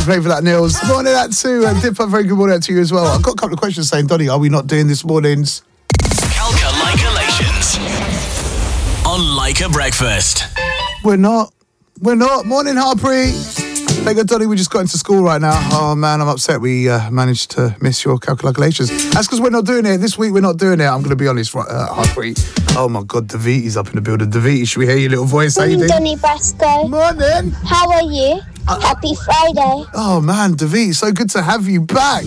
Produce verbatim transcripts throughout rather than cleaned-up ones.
to play for that, Nils. Morning that too, and Dipper, very good morning to you as well. I've got a couple of questions saying, Donny, are we not doing this morning's Calculations on Leica Breakfast? We're not. We're not. Morning, Harpreet. Thank God, Donny, we just got into school right now. Oh, man, I'm upset we uh, managed to miss your calculations. That's because we're not doing it. This week, we're not doing it. I'm going to be honest, right, uh, Harpreet. Oh, my God, Daviti's up in the building. Daviti, should we hear your little voice? Morning, Donny Brasco. Morning. How are you? Uh, Happy Friday. Oh, man, Daviti, so good to have you back.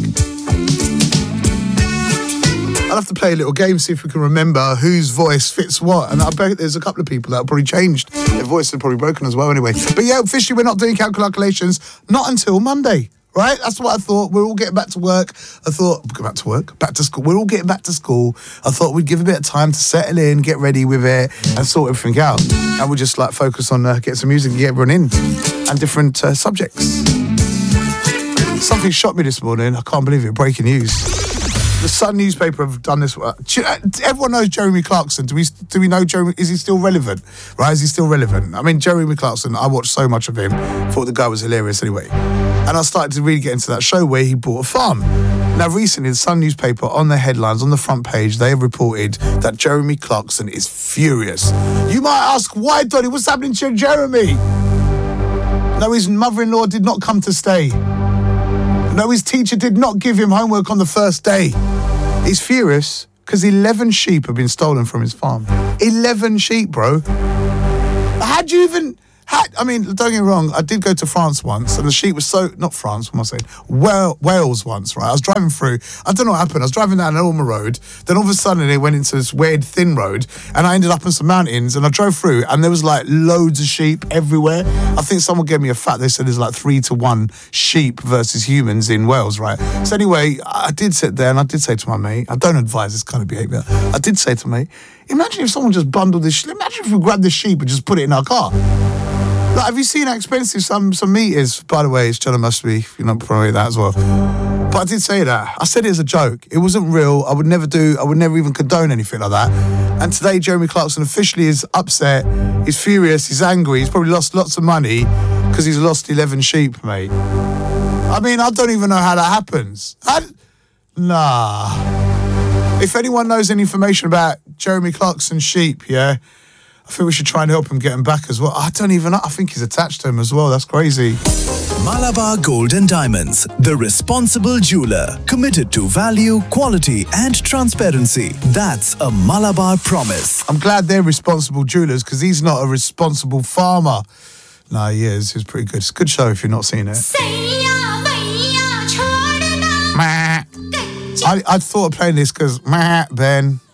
I'll have to play a little game, see if we can remember whose voice fits what. And I bet there's a couple of people that have probably changed. Their voice is probably broken as well anyway. But yeah, officially we're not doing calculations, not until Monday, right? That's what I thought. We're all getting back to work. I thought, go back to work, back to school. We're all getting back to school. I thought we'd give a bit of time to settle in, get ready with it, and sort everything out. And we'll just like focus on uh, getting some music and get everyone in, and different uh, subjects. Something shocked me this morning. I can't believe it. Breaking news. The Sun newspaper have done this. Everyone knows Jeremy Clarkson. Do we do we know Jeremy? Is he still relevant? Right? Is he still relevant? I mean, Jeremy Clarkson, I watched so much of him. Thought the guy was hilarious anyway. And I started to really get into that show where he bought a farm. Now, recently, the Sun newspaper, on their headlines, on the front page, they have reported that Jeremy Clarkson is furious. You might ask, why, Donny? What's happening to Jeremy? No, his mother-in-law did not come to stay. No, his teacher did not give him homework on the first day. He's furious because eleven sheep have been stolen from his farm. eleven sheep, bro. How'd you even... How, I mean, don't get me wrong, I did go to France once, and the sheep was so... Not France, what am I saying? Well, Wales once, right? I was driving through. I don't know what happened. I was driving down an Ulmer road. Then all of a sudden, it went into this weird thin road, and I ended up in some mountains, and I drove through, and there was, like, loads of sheep everywhere. I think someone gave me a fact. They said there's, like, three to one sheep versus humans in Wales, right? So anyway, I did sit there, and I did say to my mate, I don't advise this kind of behaviour. I did say to my mate, imagine if someone just bundled this sheep. Imagine if we grabbed this sheep and just put it in our car. Like, have you seen how expensive some, some meat is? By the way, it's John must be, you know, probably that as well. But I did say that. I said it as a joke. It wasn't real. I would never do, I would never even condone anything like that. And today, Jeremy Clarkson officially is upset. He's furious. He's angry. He's probably lost lots of money because he's lost eleven sheep, mate. I mean, I don't even know how that happens. How, nah. If anyone knows any information about Jeremy Clarkson's sheep, yeah, I think we should try and help him get him back as well. I don't even know. I think he's attached to him as well. That's crazy. Malabar Gold and Diamonds, the responsible jeweler, committed to value, quality and transparency. That's a Malabar promise. I'm glad they're responsible jewelers because he's not a responsible farmer. No, he is. He's pretty good. It's a good show if you're not seeing it. I, I thought of playing this because Ben...